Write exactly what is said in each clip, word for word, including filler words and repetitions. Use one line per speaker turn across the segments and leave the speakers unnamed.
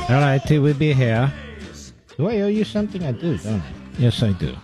All right, till we be here. Do I owe you something? I do, don't I? Yes, I do.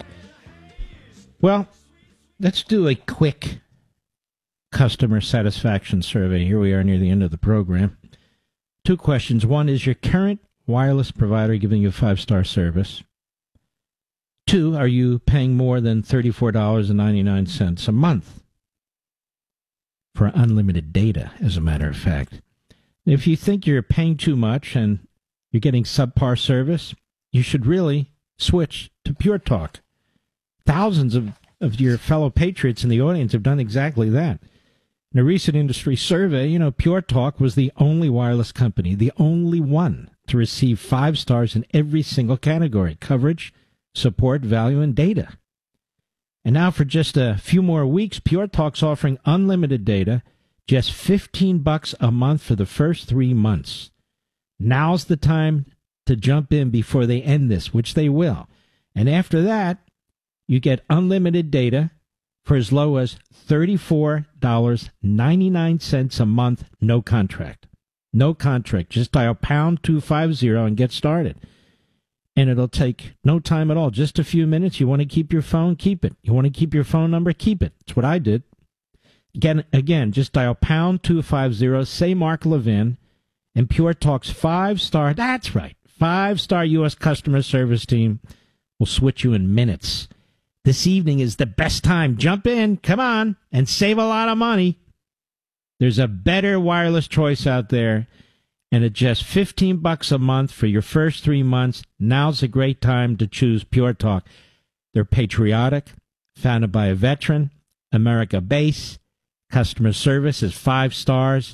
Well, let's do a quick customer satisfaction survey. Here we are near the end of the program. Two questions. One, is your current wireless provider giving you five-star service? Two, are you paying more than thirty-four dollars and ninety-nine cents a month for unlimited data, as a matter of fact? If you think you're paying too much and you're getting subpar service, you should really switch to Pure Talk. Thousands of, of your fellow patriots in the audience have done exactly that. In a recent industry survey, you know, Pure Talk was the only wireless company, the only one to receive five stars in every single category: coverage, support, value, and data. And now for just a few more weeks, Pure Talk's offering unlimited data, just fifteen bucks a month for the first three months. Now's the time to jump in before they end this, which they will. And after that, you get unlimited data for as low as thirty-four dollars and ninety-nine cents a month, no contract. No contract. Just dial pound two fifty and get started. And it'll take no time at all, just a few minutes. You want to keep your phone? Keep it. You want to keep your phone number? Keep it. That's what I did. Again, again, just dial pound two fifty, say Mark Levin, and Pure Talk's five-star, that's right, five-star U S customer service team will switch you in minutes. This evening is the best time. Jump in, come on, and save a lot of money. There's a better wireless choice out there, and at just fifteen bucks a month for your first three months, now's a great time to choose Pure Talk. They're patriotic, founded by a veteran, America-based. Customer service is five stars.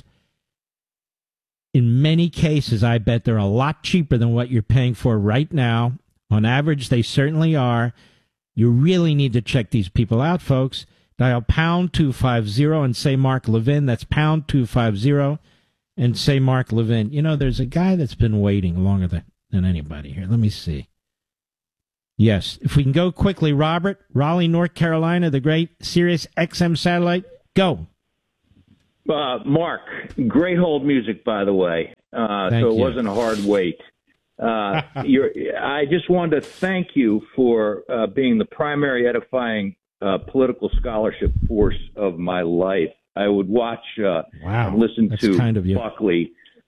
In many cases, I bet they're a lot cheaper than what you're paying for right now. On average, they certainly are. You really need to check these people out, folks. Dial pound two fifty and say Mark Levin. That's pound two fifty and say Mark Levin. You know, there's a guy that's been waiting longer than, than anybody here. Let me see. Yes, if we can go quickly, Robert, Raleigh, North Carolina, the great Sirius X M satellite. Go.
Uh, Mark, great hold music, by the way. Uh, so it
you.
wasn't a hard wait. Uh, you're, I just wanted to thank you for uh, being the primary edifying uh, political scholarship force of my life. I would watch uh,
wow.
and listen
That's
to
kind of you.
Buckley.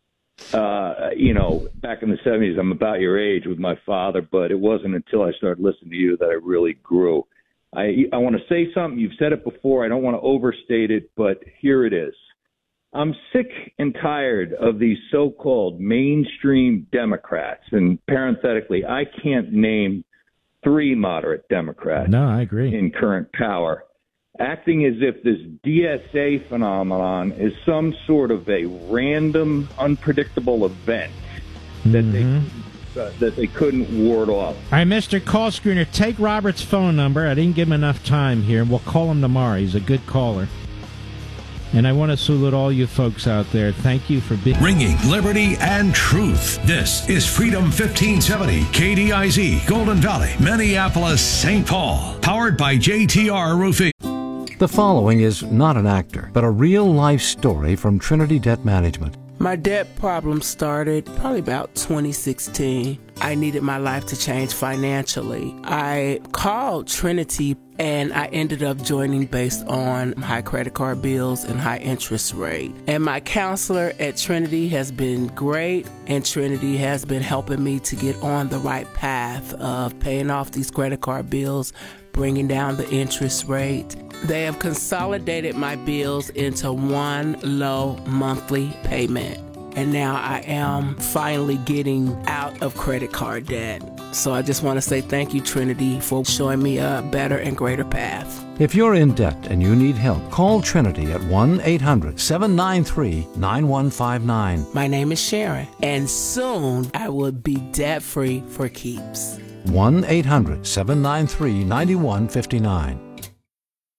Uh, you know, back in the seventies, I'm about your age with my father, but it wasn't until I started listening to you that I really grew. I, I want to say something. You've said it before. I don't want to overstate it, but here it is. I'm sick and tired of these so-called mainstream Democrats. And parenthetically, I can't name three moderate Democrats
no, I agree.
in current power, acting as if this D S A phenomenon is some sort of a random, unpredictable event that mm-hmm. they Uh, that they couldn't ward off.
All right, Mister Call Screener, take Robert's phone number. I didn't give him enough time here. We'll call him tomorrow. He's a good caller. And I want to salute all you folks out there. Thank you for being...
Ringing liberty and truth. This is Freedom fifteen seventy, K D I Z, Golden Valley, Minneapolis, Saint Paul. Powered by J T R Roofing.
The following is not an actor, but a real-life story from Trinity Debt Management.
My debt problem started probably about twenty sixteen. I needed my life to change financially. I called Trinity and I ended up joining based on high credit card bills and high interest rate. And my counselor at Trinity has been great, and Trinity has been helping me to get on the right path of paying off these credit card bills, bringing down the interest rate. They have consolidated my bills into one low monthly payment. And now I am finally getting out of credit card debt. So I just want to say thank you, Trinity, for showing me a better and greater path.
If you're in debt and you need help, call Trinity at one eight hundred seven nine three nine one five nine.
My name is Sharon, and soon I will be debt-free for keeps.
one eight hundred seven nine three nine one five nine.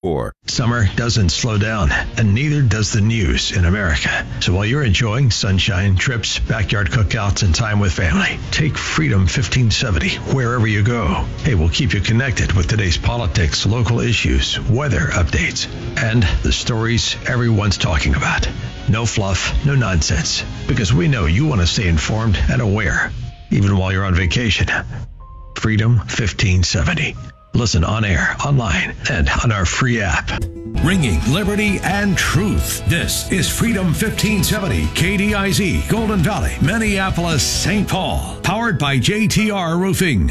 four.
Summer doesn't slow down, and neither does the news in America. So while you're enjoying sunshine, trips, backyard cookouts, and time with family, take Freedom fifteen seventy wherever you go. Hey, we'll keep you connected with today's politics, local issues, weather updates, and the stories everyone's talking about. No fluff, no nonsense, because we know you want to stay informed and aware, even while you're on vacation. Freedom fifteen seventy. Listen on air, online, and on our free app. Ringing liberty and truth. This is Freedom fifteen seventy, K D I Z, Golden Valley, Minneapolis, Saint Paul. Powered by J T R Roofing.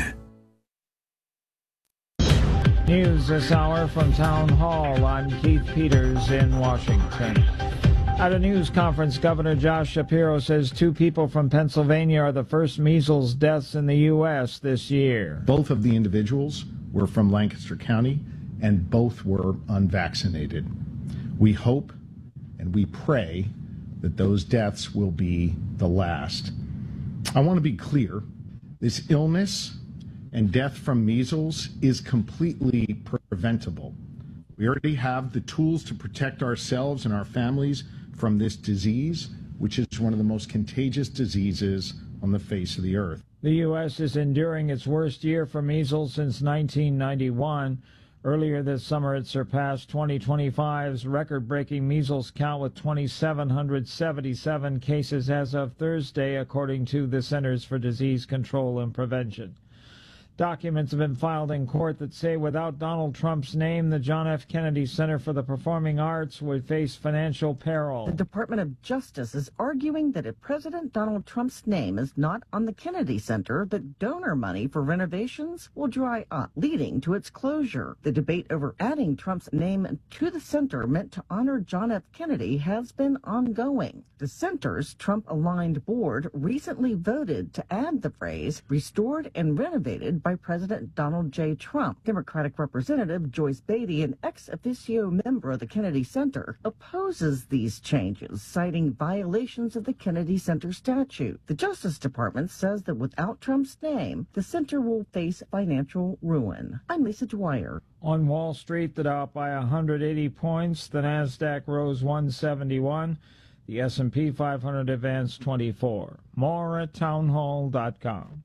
News this hour from Town Hall. I'm Keith Peters in Washington. At a news conference, Governor Josh Shapiro says two people from Pennsylvania are the first measles deaths in the U S this year.
Both of the individuals were from Lancaster County, and both were unvaccinated. We hope and we pray that those deaths will be the last. I want to be clear. This illness and death from measles is completely preventable. We already have the tools to protect ourselves and our families from this disease, which is one of the most contagious diseases on the face of the earth.
The U S is enduring its worst year for measles since nineteen ninety-one. Earlier this summer, it surpassed twenty twenty-five's record-breaking measles count with two thousand seven hundred seventy-seven cases as of Thursday, according to the Centers for Disease Control and Prevention. Documents have been filed in court that say without Donald Trump's name, the John F. Kennedy Center for the Performing Arts would face financial peril.
The Department of Justice is arguing that if President Donald Trump's name is not on the Kennedy Center, the donor money for renovations will dry up, leading to its closure. The debate over adding Trump's name to the center meant to honor John F. Kennedy has been ongoing. The center's Trump-aligned board recently voted to add the phrase restored and renovated by President Donald J. Trump. Democratic Representative Joyce Beatty, an ex officio member of the Kennedy Center, opposes these changes, citing violations of the Kennedy Center statute. The Justice Department says that without Trump's name, the center will face financial ruin. I'm Lisa Dwyer.
On Wall Street, the Dow up by one hundred eighty points, the NASDAQ rose one seventy-one, the S and P five hundred advanced twenty-four. More at townhall dot com.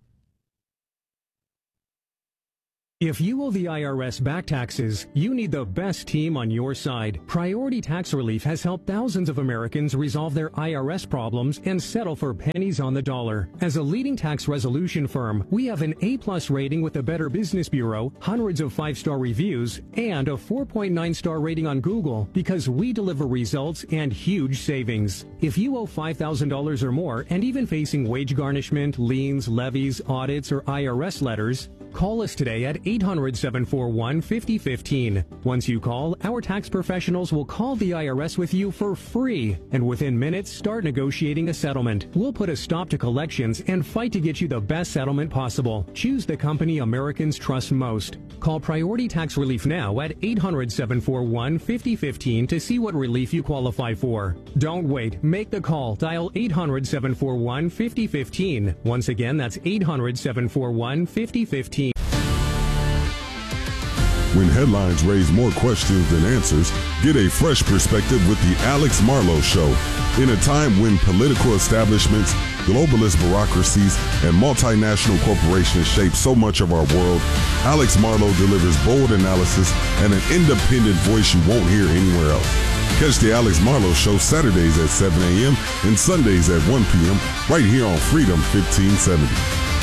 If you owe the I R S back taxes, you need the best team on your side. Priority Tax Relief has helped thousands of Americans resolve their I R S problems and settle for pennies on the dollar. As a leading tax resolution firm, we have an A-plus rating with the Better Business Bureau, hundreds of five-star reviews, and a four point nine star rating on Google because we deliver results and huge savings. If you owe five thousand dollars or more and even facing wage garnishment, liens, levies, audits, or I R S letters, call us today at eight hundred, seven four one, five oh one five. Once you call, our tax professionals will call the I R S with you for free, and within minutes start negotiating a settlement. We'll put a stop to collections and fight to get you the best settlement possible. Choose the company Americans trust most. Call Priority Tax Relief now at eight hundred, seven four one, five oh one five to see what relief you qualify for. Don't wait. Make the call. Dial eight hundred, seven four one, five oh one five. Once again, that's eight hundred, seven four one, five oh one five.
When headlines raise more questions than answers, get a fresh perspective with the Alex Marlow Show. In a time when political establishments, globalist bureaucracies, and multinational corporations shape so much of our world, Alex Marlow delivers bold analysis and an independent voice you won't hear anywhere else. Catch the Alex Marlow Show Saturdays at seven a.m. and Sundays at one p.m. right here on Freedom fifteen seventy.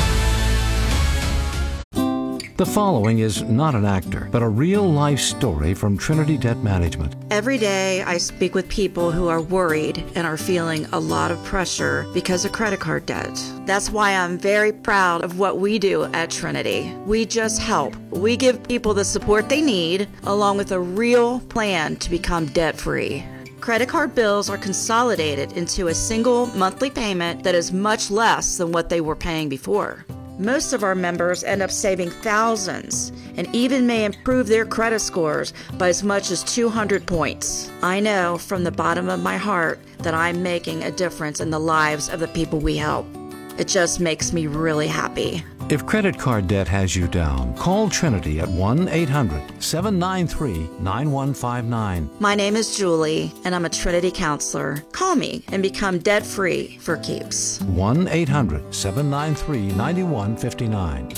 The following is not an actor, but a real-life story from Trinity Debt Management.
Every day I speak with people who are worried and are feeling a lot of pressure because of credit card debt. That's why I'm very proud of what we do at Trinity. We just help. We give people the support they need, along with a real plan to become debt-free. Credit card bills are consolidated into a single monthly payment that is much less than what they were paying before. Most of our members end up saving thousands and even may improve their credit scores by as much as two hundred points. I know from the bottom of my heart that I'm making a difference in the lives of the people we help. It just makes me really happy.
If credit card debt has you down, call Trinity at one eight hundred seven nine three nine one five nine.
My name is Julie, and I'm a Trinity counselor. Call me and become debt-free for keeps.
one eight hundred seven nine three nine one five nine.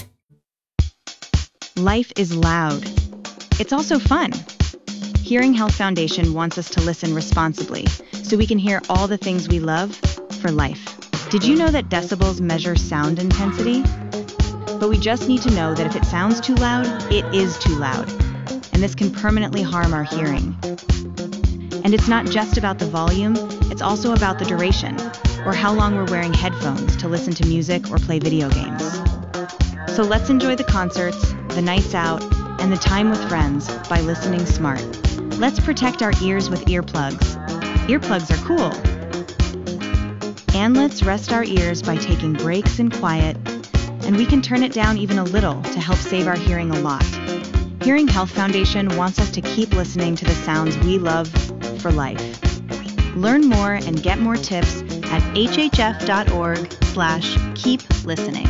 Life is loud. It's also fun. Hearing Health Foundation wants us to listen responsibly so we can hear all the things we love for life. Did you know that decibels measure sound intensity? But we just need to know that if it sounds too loud, it is too loud. And this can permanently harm our hearing. And it's not just about the volume, it's also about the duration, or how long we're wearing headphones to listen to music or play video games. So let's enjoy the concerts, the nights out, and the time with friends by listening smart. Let's protect our ears with earplugs. Earplugs are cool. And let's rest our ears by taking breaks in quiet, and we can turn it down even a little to help save our hearing a lot. Hearing Health Foundation wants us to keep listening to the sounds we love for life. Learn more and get more tips at hhf.org slash keep listening.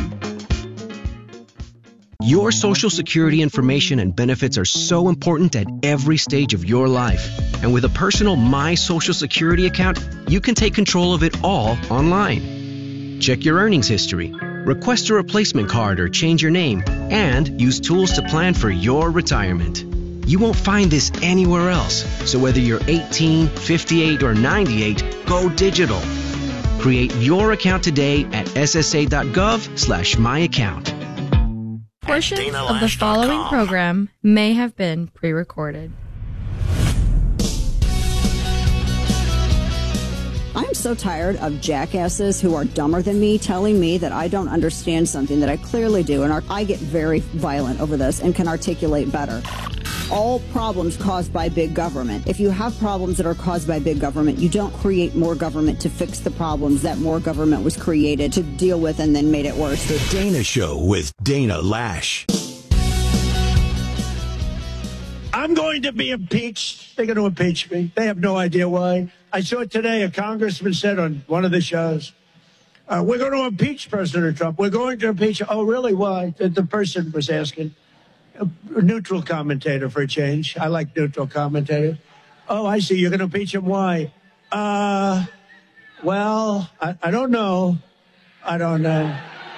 Your Social Security information and benefits are so important at every stage of your life. And with a personal My Social Security account, you can take control of it all online. Check your earnings history, request a replacement card or change your name, and use tools to plan for your retirement. You won't find this anywhere else, so whether you're eighteen, fifty-eight, or ninety-eight, go digital. Create your account today at ssa.gov slash my account.
Portions of the following program may have been pre-recorded.
I'm so tired of jackasses who are dumber than me telling me that I don't understand something that I clearly do, and I get very violent over this and can articulate better. All problems caused by big government. If you have problems that are caused by big government, you don't create more government to fix the problems that more government was created to deal with and then made it worse.
The Dana Show with Dana Lash.
I'm going to be impeached. They're going to impeach me. They have no idea why. I saw it today. A congressman said on one of the shows, uh, we're going to impeach President Trump. We're going to impeach. Oh, really? Why? The, the person was asking. A, a neutral commentator for a change. I like neutral commentators. Oh, I see. You're going to impeach him. Why? Uh, well, I, I don't know. I don't know.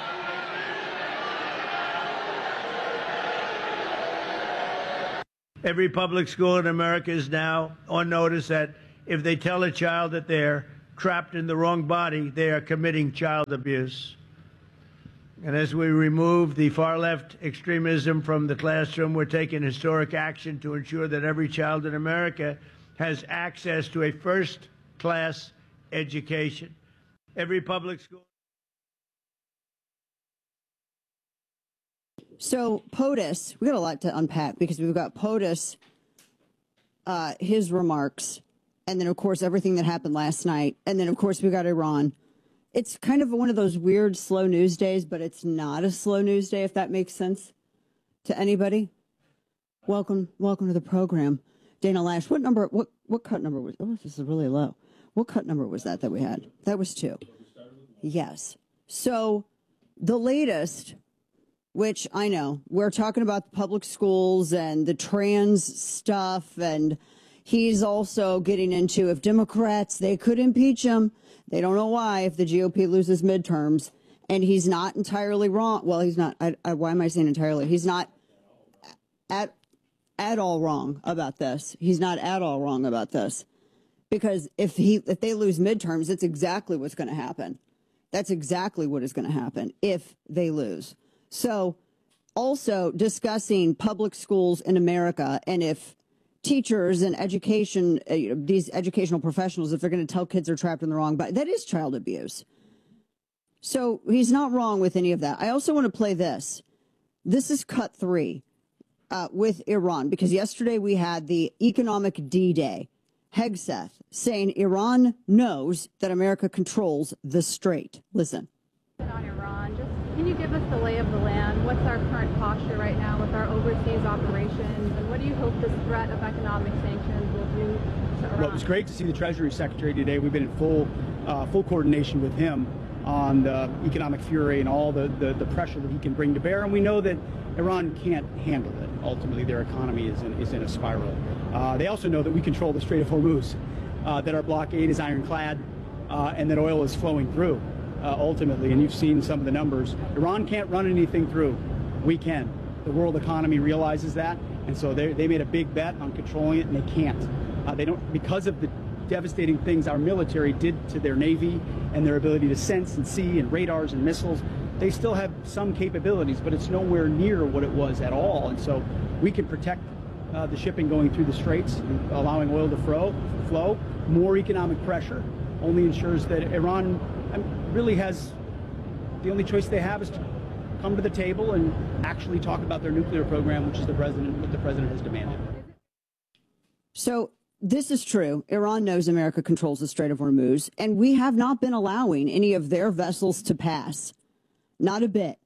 Every public school in America is now on notice that if they tell a child that they're trapped in the wrong body, they are committing child abuse. And as we remove the far-left extremism from the classroom, we're taking historic action to ensure that every child in America has access to a first-class education. Every public school.
So POTUS, we got a lot to unpack because we've got POTUS, uh, his remarks, and then, of course, everything that happened last night. And then, of course, we got Iran. It's kind of one of those weird slow news days, but it's not a slow news day, if that makes sense to anybody. Welcome, welcome to the program. Dana Lash, what number, what, what cut number was, oh, this is really low. What cut number was that that we had? That was two. Yes. So the latest, which I know, we're talking about the public schools and the trans stuff, and he's also getting into if Democrats, they could impeach him. They don't know why if the G O P loses midterms. And he's not entirely wrong. Well, he's not. I, I, why am I saying entirely? He's not at at all wrong about this. He's not at all wrong about this. Because if he if they lose midterms, it's exactly what's going to happen. That's exactly what is going to happen if they lose. So also discussing public schools in America and if teachers and education, uh, these educational professionals, if they're going to tell kids they're trapped in the wrong body, that is child abuse. So he's not wrong with any of that. I also want to play this. This is cut three uh, with Iran, because yesterday we had the economic D-Day. Hegseth saying Iran knows that America controls the strait. Listen.
On Iran, just can you give us the lay of the land? What's our current posture right now with our overseas operations, and what do you hope this threat of economic sanctions will do to Iran?
Well, it was great to see the Treasury Secretary today. We've been in full, uh, full coordination with him. on the economic fury and all the, the, the pressure that he can bring to bear. And we know that Iran can't handle it. Ultimately, their economy is in, is in a spiral. Uh, they also know that we control the Strait of Hormuz, uh, that our blockade is ironclad, uh, and that oil is flowing through, uh, ultimately. And you've seen some of the numbers. Iran can't run anything through. We can. The world economy realizes that. And so they, they made a big bet on controlling it, and they can't. Uh, they don't, because of the devastating things our military did to their Navy and their ability to sense and see and radars and missiles. They still have some capabilities, but it's nowhere near what it was at all. And so we can protect uh, the shipping going through the straits, allowing oil to flow. flow. More economic pressure only ensures that Iran really has, the only choice they have is to come to the table and actually talk about their nuclear program, which is the president, what the president has demanded.
So this is true. Iran knows America controls the Strait of Hormuz, and we have not been allowing any of their vessels to pass. Not a bit.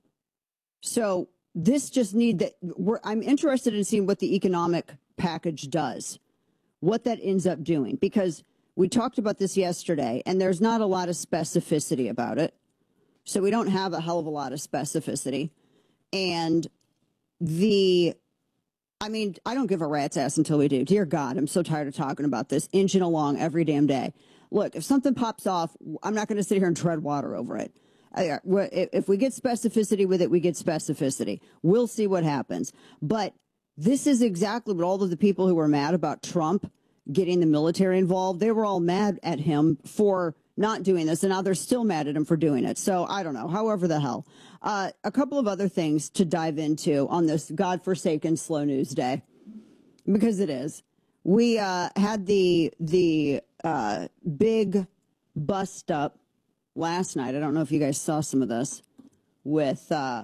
So this just need that. We're, I'm interested in seeing what the economic package does, what that ends up doing, because we talked about this yesterday, and there's not a lot of specificity about it. So we don't have a hell of a lot of specificity. And the, I mean, I don't give a rat's ass until we do. Dear God, I'm so tired of talking about this, inching along every damn day. Look, if something pops off, I'm not going to sit here and tread water over it. If we get specificity with it, we get specificity. We'll see what happens. But this is exactly what all of the people who were mad about Trump getting the military involved, they were all mad at him for not doing this, and now they're still mad at him for doing it. So I don't know, however the hell. Uh, a couple of other things to dive into on this godforsaken slow news day, because it is. We uh, had the the uh, big bust up last night. I don't know if you guys saw some of this with uh,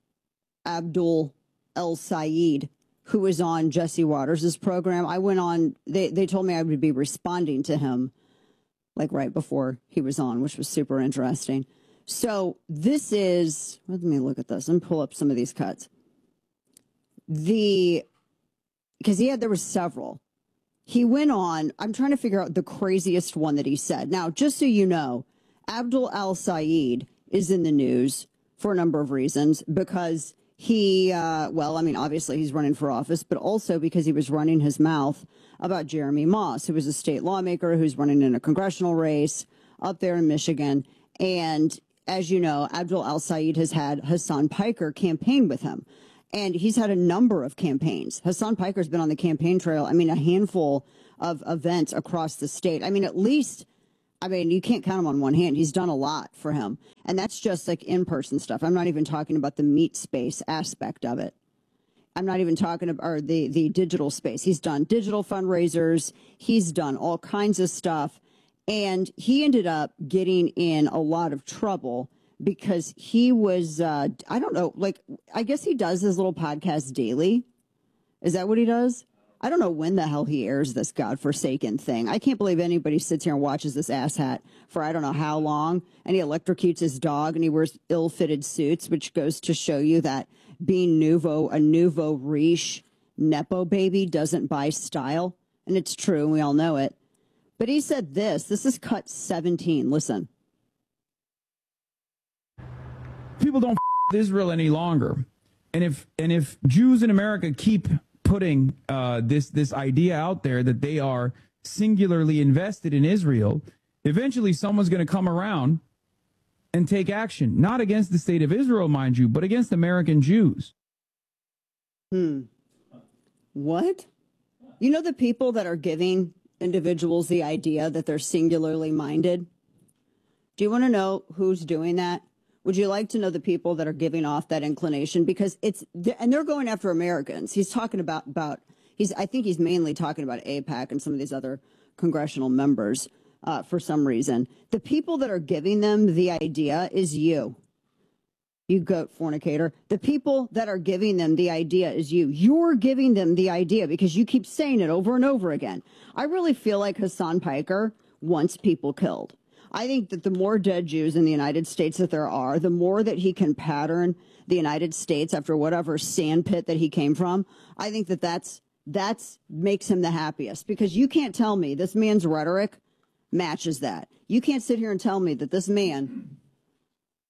Abdul El-Sayed, who was on Jesse Waters' program. I went on, they, they told me I would be responding to him like right before he was on, which was super interesting. So this is, let me look at this and pull up some of these cuts. The, because he had, there were several. He went on, I'm trying to figure out the craziest one that he said. Now, just so you know, Abdul El-Sayed is in the news for a number of reasons, because he, uh, well, I mean, obviously he's running for office, but also because he was running his mouth about Jeremy Moss, who was a state lawmaker who's running in a congressional race up there in Michigan. And as you know, Abdul El-Sayed has had Hassan Piker campaign with him. And he's had a number of campaigns. Hassan Piker's been on the campaign trail, I mean, a handful of events across the state. I mean, at least, I mean, you can't count him on one hand. He's done a lot for him. And that's just like in-person stuff. I'm not even talking about the meat space aspect of it. I'm not even talking about or the, the digital space. He's done digital fundraisers. He's done all kinds of stuff. And he ended up getting in a lot of trouble because he was, uh, I don't know, like, I guess he does his little podcast daily. Is that what he does? I don't know when the hell he airs this godforsaken thing. I can't believe anybody sits here and watches this asshat for I don't know how long. And he electrocutes his dog and he wears ill-fitted suits, which goes to show you that being nouveau, a nouveau riche Nepo baby doesn't buy style. And it's true, and we all know it. But he said this. This is cut seventeen. Listen.
People don't f- with Israel any longer. And if and if Jews in America keep putting uh, this this idea out there that they are singularly invested in Israel, eventually someone's going to come around and take action, not against the state of Israel, mind you, but against American Jews.
Hmm. What? You know the people that are giving individuals the idea that they're singularly minded? Do you want to know who's doing that? Would you like to know the people that are giving off that inclination? Because it's, and they're going after Americans. He's talking about, about he's, I think he's mainly talking about AIPAC and some of these other congressional members uh, for some reason. The people that are giving them the idea is you. You goat fornicator. The people that are giving them the idea is you. You're giving them the idea because you keep saying it over and over again. I really feel like Hassan Piker wants people killed. I think that the more dead Jews in the United States that there are, the more that he can pattern the United States after whatever sandpit that he came from. I think that that's, that's makes him the happiest, because you can't tell me this man's rhetoric matches that. You can't sit here and tell me that this man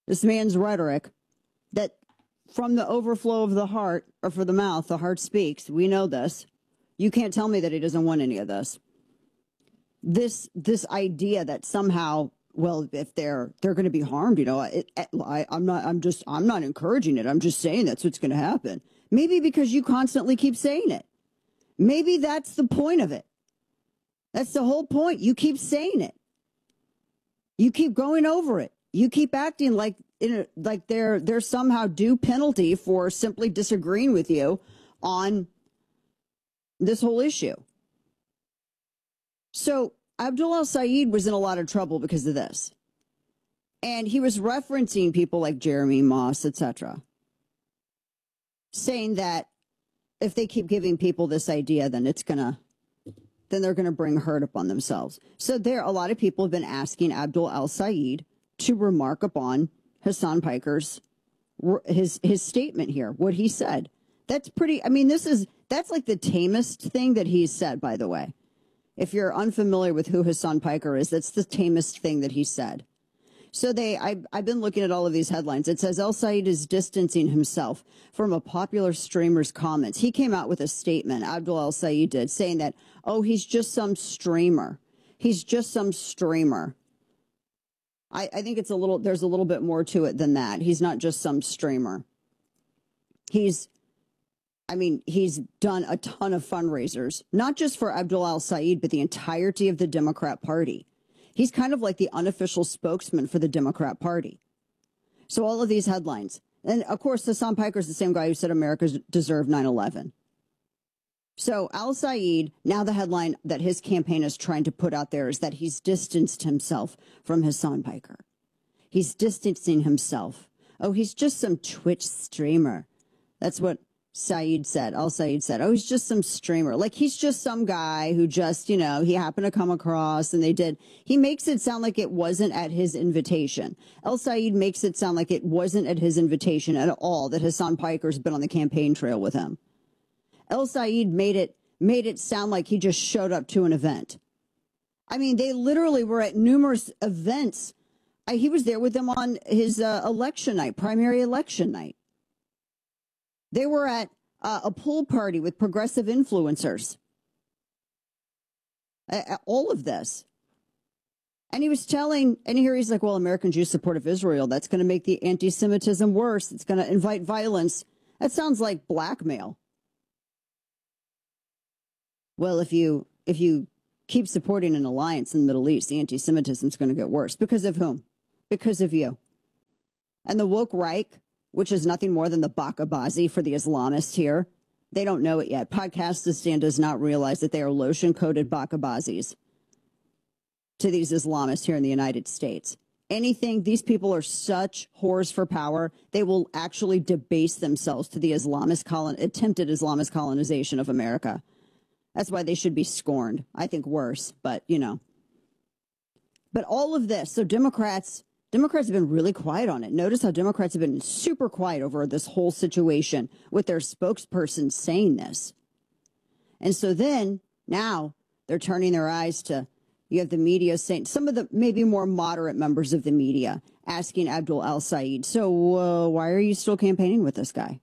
this man's rhetoric, that from the overflow of the heart, or for the mouth, the heart speaks. We know this. You can't tell me that he doesn't want any of this. This this idea that somehow, well, if they're they're going to be harmed, you know, it, I, I'm not. I'm just. I'm not encouraging it. I'm just saying that's what's going to happen. Maybe because you constantly keep saying it. Maybe that's the point of it. That's the whole point. You keep saying it. You keep going over it. You keep acting like in a, like there there's somehow due penalty for simply disagreeing with you on this whole issue. So Abdul El-Sayed was in a lot of trouble because of this. And he was referencing people like Jeremy Moss, et cetera, saying that if they keep giving people this idea, then it's going to, then they're going to bring hurt upon themselves. So there, a lot of people have been asking Abdul El-Sayed to remark upon Hassan Piker's, his, his statement here, what he said. That's pretty, I mean, this is, that's like the tamest thing that he's said, by the way. If you're unfamiliar with who Hassan Piker is, that's the tamest thing that he said. So they, I, I've been looking at all of these headlines. It says El-Sayed is distancing himself from a popular streamer's comments. He came out with a statement, Abdul El-Sayed did, saying that, oh, he's just some streamer. He's just some streamer. I, I think it's a little, there's a little bit more to it than that. He's not just some streamer. He's, I mean, he's done a ton of fundraisers, not just for Abdul El-Sayed, but the entirety of the Democrat Party. He's kind of like the unofficial spokesman for the Democrat Party. So all of these headlines. And, of course, Hassan Piker is the same guy who said Americans deserve nine eleven. So El-Sayed, now the headline that his campaign is trying to put out there is that he's distanced himself from Hassan Piker. He's distancing himself. Oh, he's just some Twitch streamer. That's what Saeed said. El-Sayed said, oh, he's just some streamer. Like, he's just some guy who just, you know, he happened to come across and they did. He makes it sound like it wasn't at his invitation. El-Sayed makes it sound like it wasn't at his invitation at all that Hassan Piker's been on the campaign trail with him. El-Sayed made it, made it sound like he just showed up to an event. I mean, they literally were at numerous events. I, he was there with them on his uh, election night, primary election night. They were at uh, a pool party with progressive influencers. Uh, all of this. And he was telling, and here he's like, well, American Jews support of Israel. That's going to make the anti-Semitism worse. It's going to invite violence. That sounds like blackmail. Well, if you if you keep supporting an alliance in the Middle East, the anti-Semitism is going to get worse. Because of whom? Because of you. And the woke Reich, which is nothing more than the Bakabazi for the Islamists here. They don't know it yet. Podcastistan does not realize that they are lotion-coated Bakabazis to these Islamists here in the United States. Anything, these people are such whores for power, they will actually debase themselves to the Islamist colon, attempted Islamist colonization of America. That's why they should be scorned. I think worse, but, you know. But all of this, so Democrats... Democrats have been really quiet on it. Notice how Democrats have been super quiet over this whole situation with their spokesperson saying this. And so then, now, they're turning their eyes to, you have the media saying, some of the maybe more moderate members of the media asking Abdul El-Sayed, so uh, why are you still campaigning with this guy?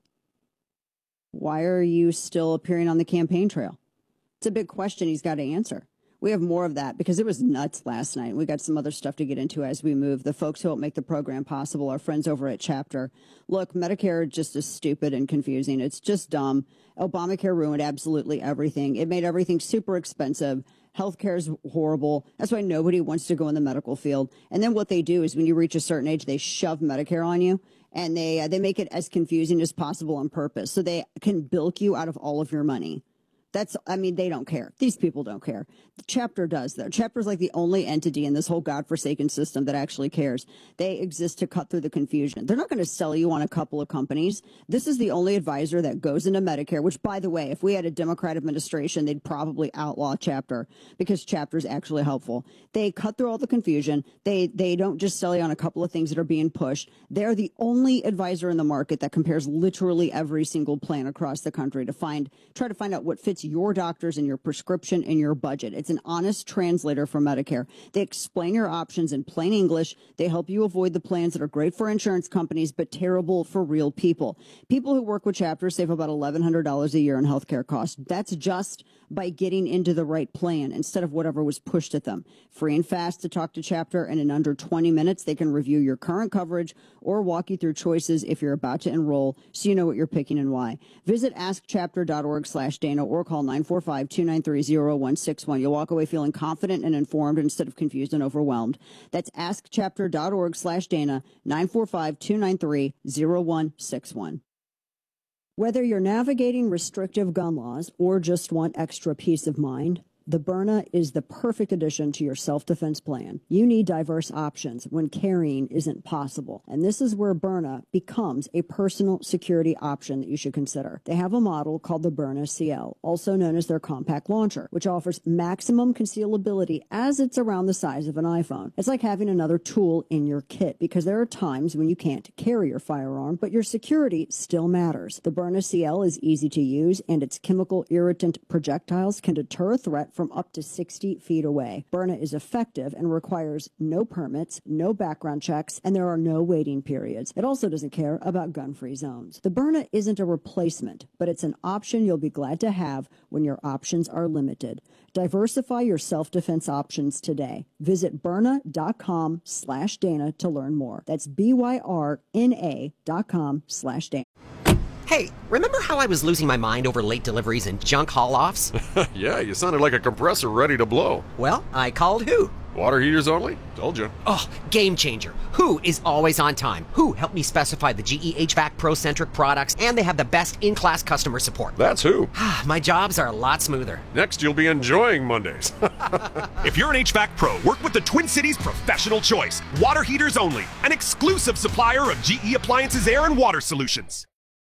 Why are you still appearing on the campaign trail? It's a big question he's got to answer. We have more of that because it was nuts last night. We got some other stuff to get into as we move. The folks who help make the program possible, our friends over at Chapter. Look, Medicare just is stupid and confusing. It's just dumb. Obamacare ruined absolutely everything. It made everything super expensive. Healthcare is horrible. That's why nobody wants to go in the medical field. And then what they do is when you reach a certain age, they shove Medicare on you and they uh, they make it as confusing as possible on purpose so they can bilk you out of all of your money. That's, I mean, they don't care. These people don't care. The Chapter does, though. Chapter is like the only entity in this whole godforsaken system that actually cares. They exist to cut through the confusion. They're not going to sell you on a couple of companies. This is the only advisor that goes into Medicare, which, by the way, if we had a Democrat administration, they'd probably outlaw Chapter because Chapter is actually helpful. They cut through all the confusion. They, they don't just sell you on a couple of things that are being pushed. They're the only advisor in the market that compares literally every single plan across the country to find, try to find out what fits fits your doctors and your prescription and your budget. It's an honest translator for Medicare. They explain your options in plain English. They help you avoid the plans that are great for insurance companies but terrible for real people. People who work with Chapter save about eleven hundred dollars a year in healthcare costs. That's just by getting into the right plan instead of whatever was pushed at them. Free and fast to talk to Chapter, and in under twenty minutes, they can review your current coverage or walk you through choices if you're about to enroll so you know what you're picking and why. Visit askchapter.org slash Dana or call nine four five, two nine three, zero one six one. You'll walk away feeling confident and informed instead of confused and overwhelmed. That's askchapter.org slash Dana, nine four five, two nine three, zero one six one. Whether you're navigating restrictive gun laws or just want extra peace of mind, the Byrna is the perfect addition to your self-defense plan. You need diverse options when carrying isn't possible. And this is where Byrna becomes a personal security option that you should consider. They have a model called the Byrna C L, also known as their compact launcher, which offers maximum concealability as it's around the size of an iPhone. It's like having another tool in your kit because there are times when you can't carry your firearm, but your security still matters. The Byrna C L is easy to use, and its chemical irritant projectiles can deter a threat from up to sixty feet away. Byrna is effective and requires no permits, no background checks, and there are no waiting periods. It also doesn't care about gun-free zones. The Byrna isn't a replacement, but it's an option you'll be glad to have when your options are limited. Diversify your self-defense options today. Visit Byrna.com slash Dana to learn more. That's B-Y-R-N-A dot com slash Dana.
Hey, remember how I was losing my mind over late deliveries and junk haul-offs?
Yeah, you sounded like a compressor ready to blow.
Well, I called Who.
Water heaters only? Told you.
Oh, game changer. Who is always on time. Who helped me specify the G E H V A C Pro-centric products, and they have the best in-class customer support.
That's Who.
My jobs are a lot smoother.
Next, you'll be enjoying Mondays.
If you're an H V A C Pro, work with the Twin Cities Professional Choice. Water heaters only. An exclusive supplier of G E Appliances Air and Water Solutions.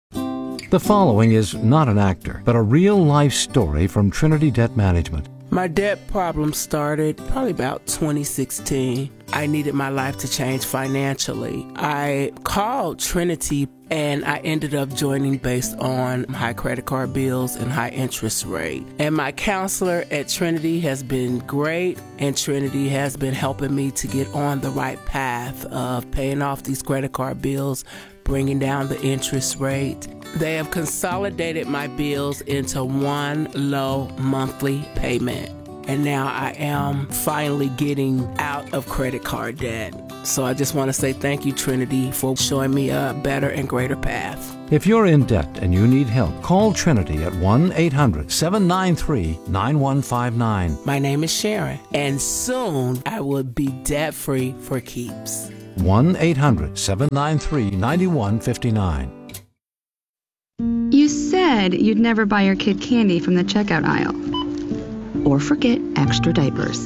The following is not an actor, but a real-life story from Trinity Debt Management.
My debt problem started probably about twenty sixteen. I needed my life to change financially. I called Trinity and I ended up joining based on high credit card bills and high interest rate. And my counselor at Trinity has been great, and Trinity has been helping me to get on the right path of paying off these credit card bills, bringing down the interest rate. They have consolidated my bills into one low monthly payment. And now I am finally getting out of credit card debt. So I just want to say thank you, Trinity, for showing me a better and greater path.
If you're in debt and you need help, call Trinity at one eight hundred, seven nine three, nine one five nine.
My name is Sharon, and soon I will be debt-free for keeps.
one eight hundred, seven nine three, nine one five nine.
You said you'd never buy your kid candy from the checkout aisle. Or forget extra diapers.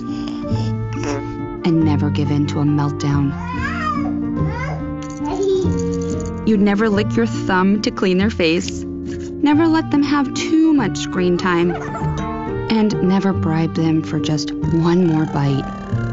And never give in to a meltdown. You'd never lick your thumb to clean their face. Never let them have too much screen time. And never bribe them for just one more bite.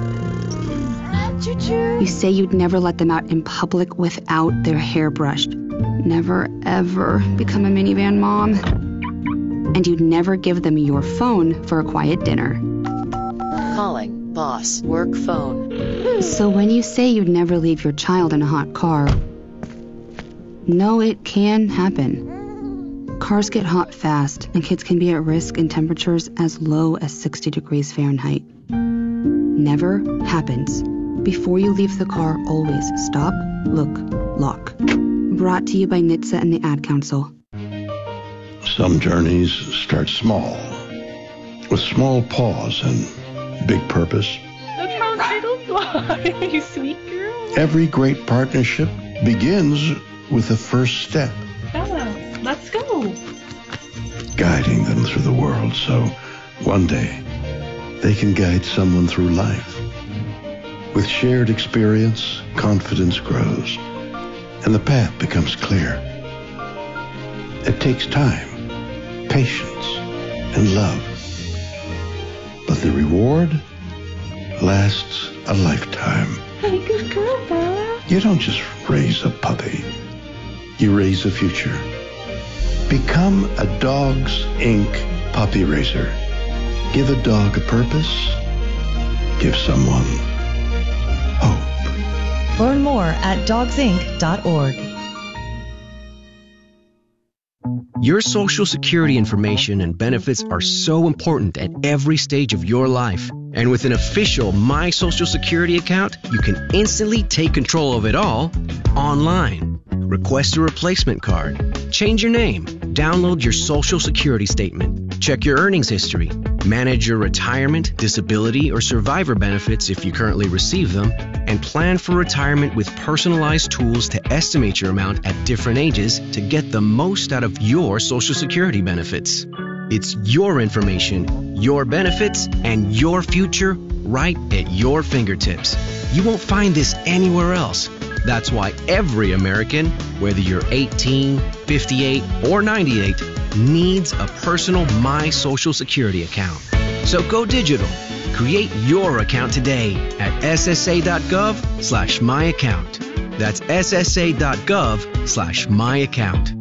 You say you'd never let them out in public without their hair brushed. Never, ever become a minivan mom. And you'd never give them your phone for a quiet dinner.
Calling boss work phone.
So when you say you'd never leave your child in a hot car, no, it can happen. Cars get hot fast, and kids can be at risk in temperatures as low as sixty degrees Fahrenheit. Never happens. Before you leave the car, always stop, look, lock. Brought to you by N H T S A and the Ad Council.
Some journeys start small, with small pause and big purpose.
Look how little fly, you sweet girl.
Every great partnership begins with the first step.
Bella, let's go.
Guiding them through the world so one day they can guide someone through life. With shared experience, confidence grows, and the path becomes clear. It takes time, patience, and love. But the reward lasts a lifetime.
Hey, good girl, Bella.
You don't just raise a puppy. You raise a future. Become a Dogs Incorporated puppy raiser. Give a dog a purpose. Give someone hope.
Learn more at dogs inc dot org.
Your Social Security information and benefits are so important at every stage of your life. And with an official My Social Security account, you can instantly take control of it all online. Request a replacement card, change your name, download your Social Security statement, check your earnings history, manage your retirement, disability, or survivor benefits if you currently receive them, and plan for retirement with personalized tools to estimate your amount at different ages to get the most out of your Social Security benefits. It's your information, your benefits, and your future right at your fingertips. You won't find this anywhere else. That's why every American, whether you're eighteen, fifty-eight, or ninety-eight, needs a personal My Social Security account. So go digital. Create your account today at ssa.gov slash my account. That's ssa.gov slash my account.